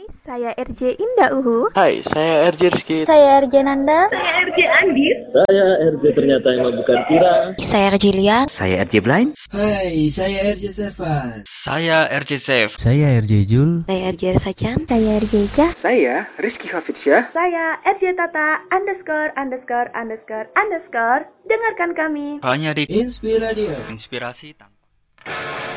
Saya RJ Indah Uhu. Hai, saya RJ Rizky. Saya RJ Nanda. Saya RJ Andis. Saya RJ ternyata yang bukan Tira. Saya RJ Lia. Saya RJ Blind. Hai, saya RJ Sevan. Saya RJ Safe. Saya RJ Jul. Saya RJ Sacan. Saya RJ Ica. Saya Rizky Hafidsyah. Saya RJ Tata ______. Dengarkan kami Hanya di Inspiradio. Inspirasi Tanpa.